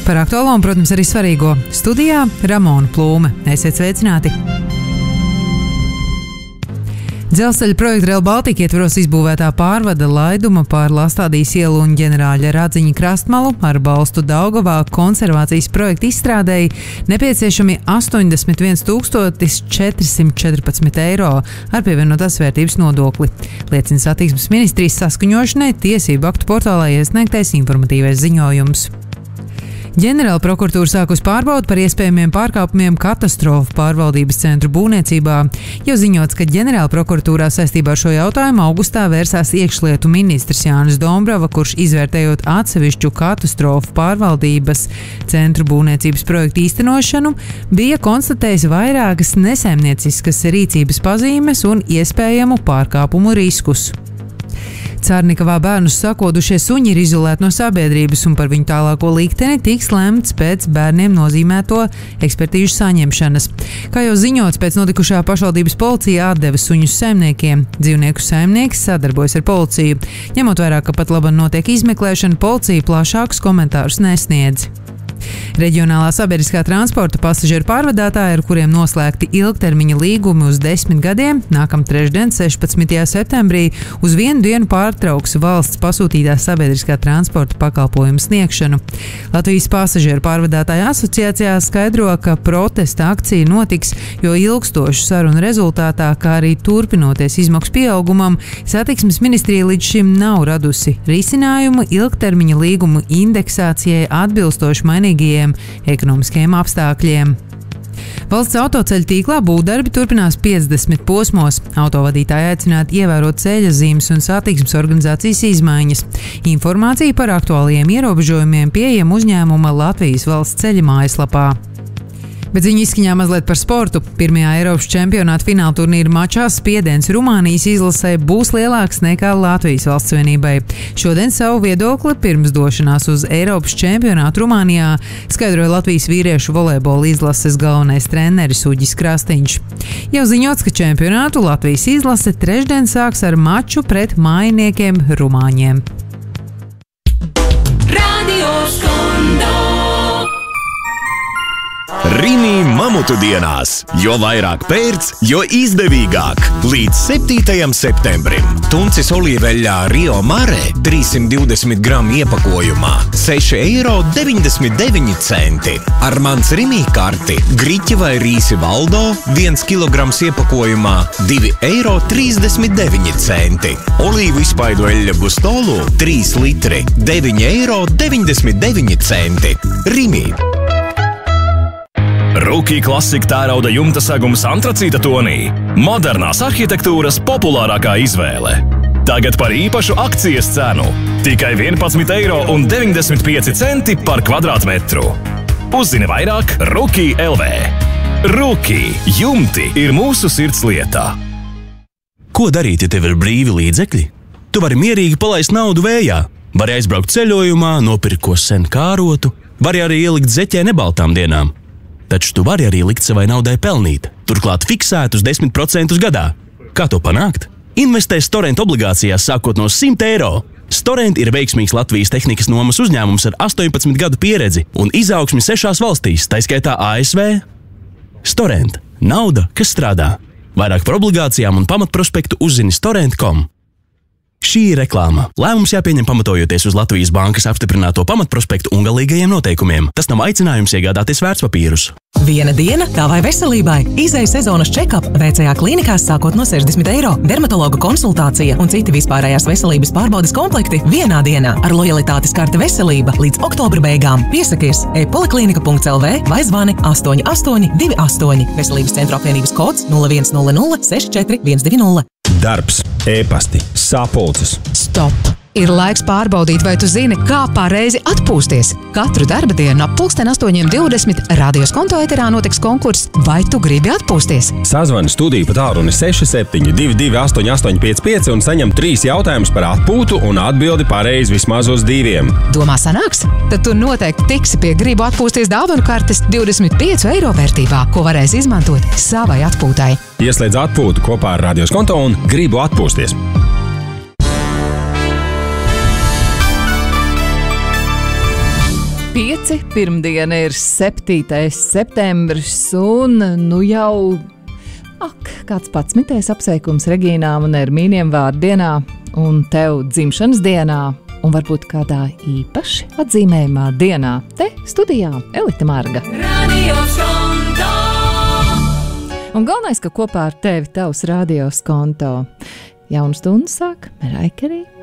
Par aktuālo un, protams, arī svarīgo studijā Ramona Plūme. Esiet sveicināti! Dzelzceļa projekta Rail Baltica ietvaros izbūvētā pārvada laiduma pār Lastādijas ielu un ģenerāļa Radziņa krastmalu ar balstu Daugavā konservācijas projekta izstrādēji nepieciešami 81 414 eiro ar pievienotās vērtības nodokli. Liecina Satiksmes ministrijas saskaņošanai tiesību aktu portālā iesniegtais informatīvais ziņojums. Ģenerāla prokuratūra sākus pārbaudi par iespējamiem pārkāpumiem katastrofu pārvaldības centru būvniecībā. Jau ziņots, ka ģenerāla prokuratūrā saistībā ar šo jautājumu augustā vērsās iekšlietu ministrs Jānis Dombrava, kurš izvērtējot atsevišķu katastrofu pārvaldības centru būvniecības projektu īstenošanu, bija konstatējis vairākas nesaimnieciskas rīcības pazīmes un iespējamu pārkāpumu riskus. Cārnikavā bērnus sakodušie suņi ir izolēti no sabiedrības un par viņu tālāko likteni tiks lemts pēc bērniem nozīmēto ekspertīžu saņemšanas. Kā jau ziņots, pēc notikušā pašvaldības policija atdeva suņus saimniekiem. Dzīvnieku saimnieks sadarbojas ar policiju. Ņemot vērā, ka pat labāk notiek izmeklēšana, policija plašākus komentārus nesniedz. Reģionālā sabiedriskā transporta pasažieru pārvadātāji, ar kuriem noslēgti ilgtermiņa līgumi uz 10 gadiem, nākamā trešdien, 16. septembrī, uz vienu dienu pārtrauks valsts pasūtītās sabiedriskā transporta pakalpojumu sniegšanu. Latvijas pasažieru pārvadātāju asociācijā skaidro, ka protesta akcija notiks, jo ilgstošu sarunu rezultātā, kā arī turpinoties izmaksu pieaugumam, Satiksmes ministrija līdz šim nav radusi risinājumu ilgtermiņa līgumu indeksācijai atbilstoši mainīgajiem ekonomiskajiem apstākļiem. Valsts autoceļu tīklā būvdarbi turpinās 50 posmos. Autovadītāji aicināti ievērot ceļa zīmes un satiksmes organizācijas izmaiņas. Informācija par aktuālajiem ierobežojumiem pieejama uzņēmuma Latvijas valsts ceļa mājaslapā. Bet ziņu izskaņā mazliet par sportu. Pirmajā Eiropas čempionāta fināla turnīra mačā spiediens Rumānijas izlasē būs lielāks nekā Latvijas valsts vienībai. Šodien savu viedokli pirms došanās uz Eiropas čempionātu Rumānijā skaidroja Latvijas vīriešu volejbola izlases galvenais treneris Uģis Krastiņš. Jau ziņots, ka čempionātu Latvijas izlase trešdien sāks ar maču pret mājiniekiem Rumāņiem. Radio Skondo! Rimi mamutu dienās, jo vairāk pērc, jo izdevīgāk. Līdz 7. septembrim tuncis olīveļļā Rio Mare 320 gramu iepakojumā 6,99 eiro. Ar mans Rimi karti griķi vai rīsi Valdo 1 kilograms iepakojumā 2,39 eiro. Olīvu izpaidu eļļa Gustolu 3 litri 9,99 eiro. Rimi. Rukī klasika tērauda jumta segums antracīta tonī. Modernās arhitektūras populārākā izvēle. Tagad par īpašu akcijas cenu. Tikai 11,95 eiro par kvadrātmetru. Uzzini vairāk Rukī LV. Rukī jumti ir mūsu sirds lietā. Ko darīt, ja tev ir brīvi līdzekļi? Tu vari mierīgi palaist naudu vējā. Vari aizbraukt ceļojumā, nopirkt ko sen kārotu. Vari arī ielikt zeķē nebaltām dienām. Taču tu vari arī likt savai naudai pelnīt, turklāt fiksēt uz 10% gadā. Kā to panākt? Investē Storent obligācijās sākot no 100 eiro. Storent ir veiksmīgs Latvijas tehnikas nomas uzņēmums ar 18 gadu pieredzi un izaugsmi 6 valstīs, tā skaitā ASV. Storent – nauda, kas strādā. Vairāk par obligācijām un pamatprospektu uzzini storent.com. Šī ir reklāma. Lēmums jāpieņem pamatojoties uz Latvijas bankas apstiprināto pamatprospektu un galīgajiem noteikumiem. Tas nav aicinājums iegādāties vērtspapīrus. Viena diena tavai veselībai. Izeja sezonas check-up VCA klīnikās sākot no 60 eiro. Dermatologa konsultācija un citi vispārējās veselības pārbaudes komplekti vienā dienā. Ar lojalitātes karti veselība līdz oktobra beigām. Piesakies e-poliklinika.lv vai zvani 8828. Veselības centra apvienības kods 0100 64 120. Darbs, ēpasti, sapulces. Stop! Ir laiks pārbaudīt, vai tu zini, kā pareizi atpūsties. Katru darba dienu ap 8:20 Radio Skondo eterā notiks konkurss Vai tu gribi atpūsties? Sazvani studiju pa tālruni 67 22 8855 un saņem 3 jautājumus par atpūtu un atbildi pareizi vismaz uz 2. Domā sanāks? Tad tu noteikti tiksi pie Gribu atpūsties dāvanu kartes 25 eiro vērtībā, ko varēs izmantot savai atpūtai. Ieslēdz atpūtu kopā ar Radio Skondo un Gribu atpūsties. 5, pirmdiena ir 7. septembris, un nu jau, kāds 11. apsveikums Regīnām un Ermīniem vārdienā, un tev dzimšanas dienā, un varbūt kādā īpaši atzīmējumā dienā. Te studijā Elita Marga. Radio Skonto. Un galvenais, ka kopā ar tevi tavs radio skonto. Jaunu stundu sāk Meraja Kerī.